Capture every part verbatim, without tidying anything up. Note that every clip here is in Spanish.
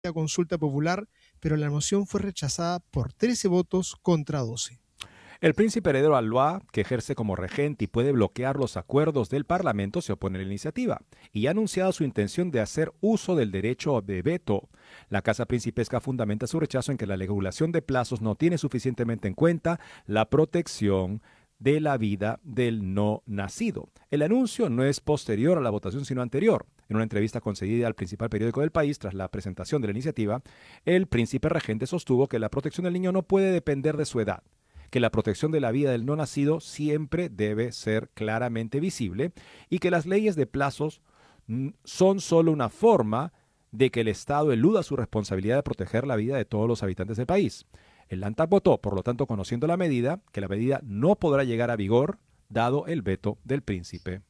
la consulta popular, pero la moción fue rechazada por trece votos contra doce. El príncipe heredero Alba, que ejerce como regente y puede bloquear los acuerdos del Parlamento, se opone a la iniciativa y ha anunciado su intención de hacer uso del derecho de veto. La Casa Principesca fundamenta su rechazo en que la regulación de plazos no tiene suficientemente en cuenta la protección de la vida del no nacido. El anuncio no es posterior a la votación, sino anterior. En una entrevista concedida al principal periódico del país tras la presentación de la iniciativa, el príncipe regente sostuvo que la protección del niño no puede depender de su edad, que la protección de la vida del no nacido siempre debe ser claramente visible y que las leyes de plazos son solo una forma de que el Estado eluda su responsabilidad de proteger la vida de todos los habitantes del país. El LANTAC votó, por lo tanto, conociendo la medida, que la medida no podrá llegar a vigor dado el veto del príncipe.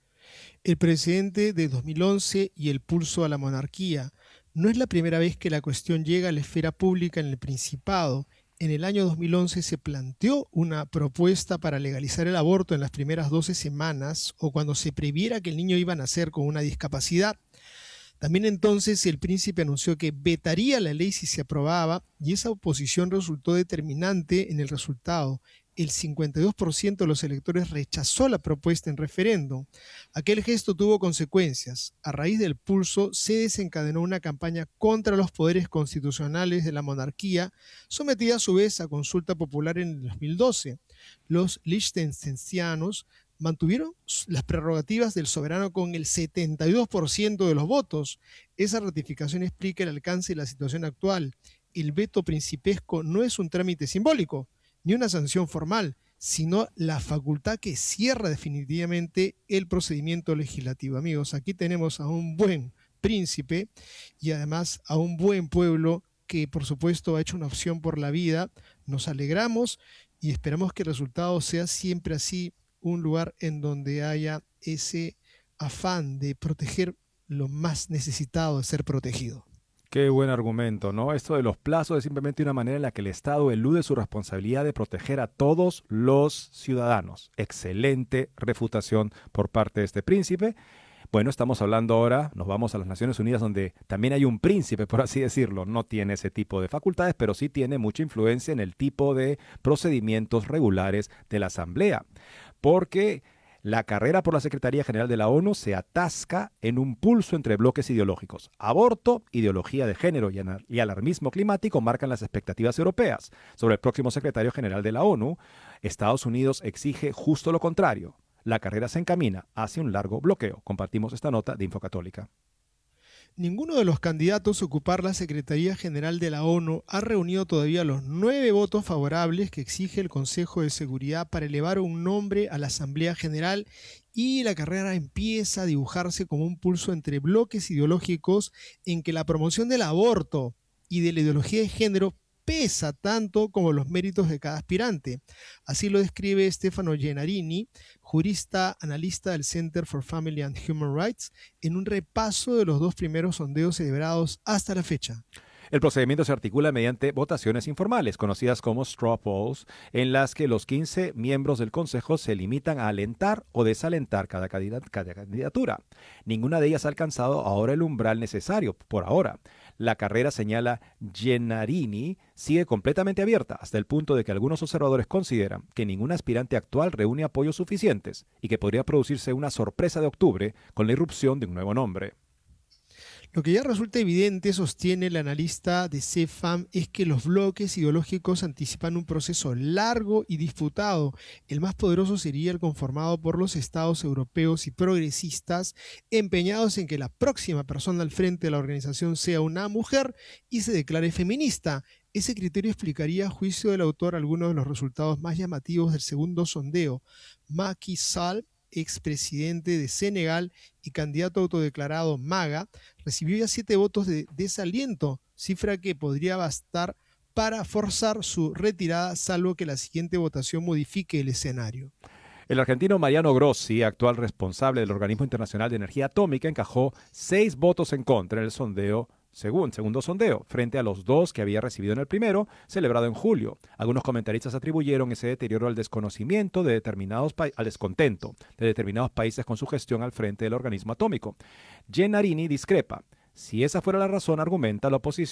El precedente de dos mil once y el pulso a la monarquía. No es la primera vez que la cuestión llega a la esfera pública en el Principado. En el año dos mil once se planteó una propuesta para legalizar el aborto en las primeras doce semanas o cuando se previera que el niño iba a nacer con una discapacidad. También entonces el príncipe anunció que vetaría la ley si se aprobaba y esa oposición resultó determinante en el resultado. El cincuenta y dos por ciento de los electores rechazó la propuesta en referéndum. Aquel gesto tuvo consecuencias. A raíz del pulso se desencadenó una campaña contra los poderes constitucionales de la monarquía, sometida a su vez a consulta popular en el dos mil doce. Los liechtensteinianos mantuvieron las prerrogativas del soberano con el setenta y dos por ciento de los votos. Esa ratificación explica el alcance de la situación actual. El veto principesco no es un trámite simbólico, ni una sanción formal, sino la facultad que cierra definitivamente el procedimiento legislativo. Amigos, aquí tenemos a un buen príncipe y además a un buen pueblo que por supuesto ha hecho una opción por la vida. Nos alegramos y esperamos que el resultado sea siempre así, un lugar en donde haya ese afán de proteger lo más necesitado de ser protegido. Qué buen argumento, ¿no? Esto de los plazos es simplemente una manera en la que el Estado elude su responsabilidad de proteger a todos los ciudadanos. Excelente refutación por parte de este príncipe. Bueno, estamos hablando ahora, nos vamos a las Naciones Unidas, donde también hay un príncipe, por así decirlo. No tiene ese tipo de facultades, pero sí tiene mucha influencia en el tipo de procedimientos regulares de la Asamblea. Porque la carrera por la Secretaría General de la ONU se atasca en un pulso entre bloques ideológicos. Aborto, ideología de género y alarmismo climático marcan las expectativas europeas. Sobre el próximo secretario general de la ONU, Estados Unidos exige justo lo contrario. La carrera se encamina hacia un largo bloqueo. Compartimos esta nota de Infocatólica. Ninguno de los candidatos a ocupar la Secretaría General de la ONU ha reunido todavía los nueve votos favorables que exige el Consejo de Seguridad para elevar un nombre a la Asamblea General, y la carrera empieza a dibujarse como un pulso entre bloques ideológicos en que la promoción del aborto y de la ideología de género pesa tanto como los méritos de cada aspirante. Así lo describe Stefano Gennarini, jurista analista del Center for Family and Human Rights, en un repaso de los dos primeros sondeos celebrados hasta la fecha. El procedimiento se articula mediante votaciones informales, conocidas como straw polls, en las que los quince miembros del Consejo se limitan a alentar o desalentar cada candidatura. Ninguna de ellas ha alcanzado ahora el umbral necesario, por ahora. La carrera, señala Gennarini, sigue completamente abierta, hasta el punto de que algunos observadores consideran que ningún aspirante actual reúne apoyos suficientes y que podría producirse una sorpresa de octubre con la irrupción de un nuevo nombre. Lo que ya resulta evidente, sostiene el analista de CEFAM, es que los bloques ideológicos anticipan un proceso largo y disputado. El más poderoso sería el conformado por los estados europeos y progresistas, empeñados en que la próxima persona al frente de la organización sea una mujer y se declare feminista. Ese criterio explicaría, a juicio del autor, algunos de los resultados más llamativos del segundo sondeo. Macky Sall, expresidente de Senegal y candidato autodeclarado MAGA, recibió ya siete votos de desaliento, cifra que podría bastar para forzar su retirada, salvo que la siguiente votación modifique el escenario. El argentino Mariano Grossi, actual responsable del Organismo Internacional de Energía Atómica, encajó seis votos en contra en el sondeo Según segundo sondeo, frente a los dos que había recibido en el primero, celebrado en julio. Algunos comentaristas atribuyeron ese deterioro al desconocimiento de determinados pa- al descontento de determinados países con su gestión al frente del organismo atómico. Gennarini discrepa. Si esa fuera la razón, argumenta la oposición,